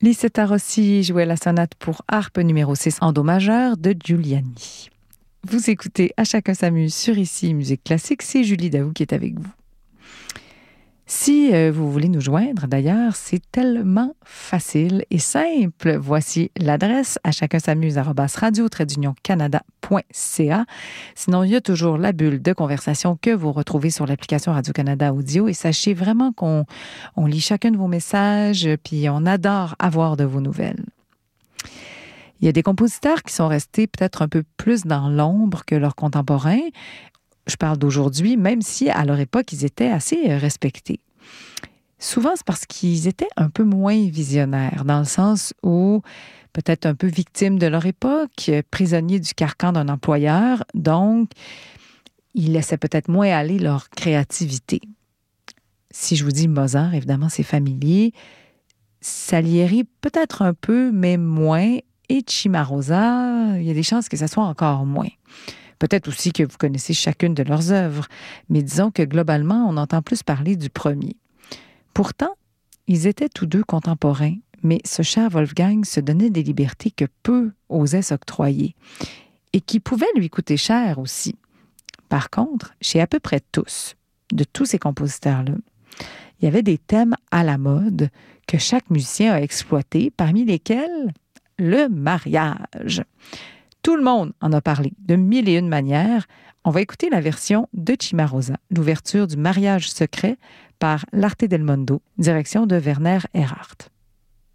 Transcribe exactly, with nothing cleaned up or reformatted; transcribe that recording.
Lisetta Rossi jouait la sonate pour harpe numéro six en do majeur de Giuliani. Vous écoutez À chacun s'amuse sur Ici Musique Classique, c'est Julie Daou qui est avec vous. Si euh, vous voulez nous joindre, d'ailleurs, c'est tellement facile et simple. Voici l'adresse à chacun s'amuse arobase radio tiret canada point c a. Sinon, il y a toujours la bulle de conversation que vous retrouvez sur l'application Radio-Canada Audio. Et sachez vraiment qu'on on lit chacun de vos messages, puis on adore avoir de vos nouvelles. Il y a des compositeurs qui sont restés peut-être un peu plus dans l'ombre que leurs contemporains. Je parle d'aujourd'hui, même si à leur époque, ils étaient assez respectés. Souvent, c'est parce qu'ils étaient un peu moins visionnaires, dans le sens où peut-être un peu victimes de leur époque, prisonniers du carcan d'un employeur, donc ils laissaient peut-être moins aller leur créativité. Si je vous dis Mozart, évidemment, c'est familier. Salieri, peut-être un peu, mais moins. Et Cimarosa, il y a des chances que ça soit encore moins. Peut-être aussi que vous connaissez chacune de leurs œuvres, mais disons que globalement, on entend plus parler du premier. Pourtant, ils étaient tous deux contemporains, mais ce cher Wolfgang se donnait des libertés que peu osaient s'octroyer et qui pouvaient lui coûter cher aussi. Par contre, chez à peu près tous, de tous ces compositeurs-là, il y avait des thèmes à la mode que chaque musicien a exploités, parmi lesquels le mariage. Tout le monde en a parlé de mille et une manières. On va écouter la version de Cimarosa, l'ouverture du mariage secret par l'Arte del Mondo, direction de Werner Erhardt.